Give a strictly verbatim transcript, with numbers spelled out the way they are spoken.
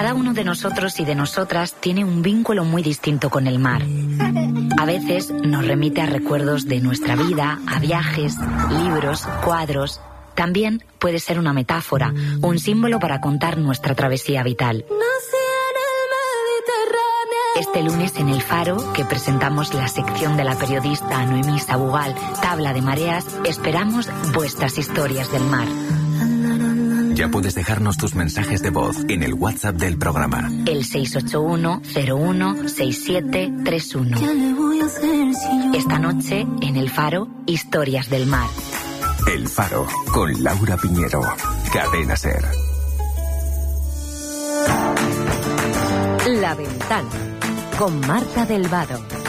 Cada uno de nosotros y de nosotras tiene un vínculo muy distinto con el mar. A veces nos remite a recuerdos de nuestra vida, a viajes, libros, cuadros. También puede ser una metáfora, un símbolo para contar nuestra travesía vital. Este lunes en El Faro, que presentamos la sección de la periodista Noemí Sabugal, Tabla de Mareas, esperamos vuestras historias del mar. Ya puedes dejarnos tus mensajes de voz en el WhatsApp del programa. El seis ocho uno cero uno seis siete tres uno. Esta noche, en El Faro, historias del mar. El Faro, con Laura Piñero. Cadena SER. La Ventana, con Marta del Vado.